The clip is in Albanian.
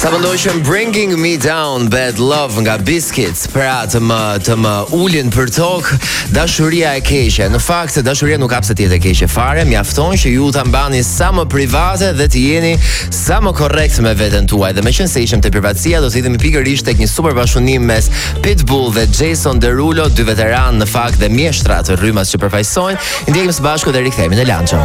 Sa pëndoshëm Bringing Me Down, Bad Love nga Biscuits, pra të më ulin për tokë dashuria e keqe. Në fakt, dashuria nuk ka pse të jetë e keqe fare, mjafton që ju ta mbani sa më private dhe të jeni sa më korrekt me veten tuaj. Dhe meqense ishim te privatësia, do të hidhemi pikërisht tek një super bashkëpunim mes Pitbull dhe Jason Derulo, dy veteranë në fakt dhe mjeshtra të rrymas që përfaqësojnë. Ndjekim së bashku dhe rikthehemi në Lanço.